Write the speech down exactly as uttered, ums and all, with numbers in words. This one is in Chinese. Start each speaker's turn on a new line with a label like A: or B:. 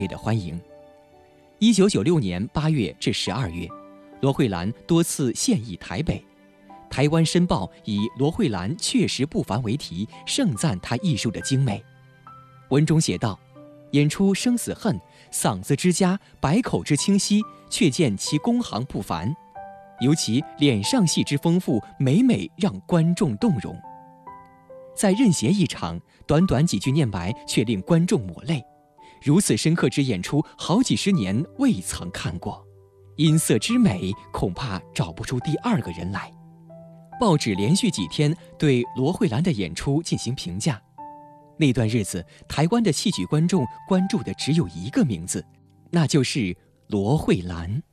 A: 的欢迎。一九九六年八月至十二月，罗慧兰多次现役台北。台湾申报以罗慧兰确实不凡为题，盛赞她艺术的精美。文中写道：演出生死恨，嗓子之佳，百口之清晰，却见其工行不凡，尤其脸上戏之丰富，每每让观众动容。在任贤一场，短短几句念白却令观众抹泪，如此深刻之演出，好几十年未曾看过。音色之美，恐怕找不出第二个人来。报纸连续几天对罗慧兰的演出进行评价。那段日子，台湾的戏曲观众关注的只有一个名字，那就是罗慧兰。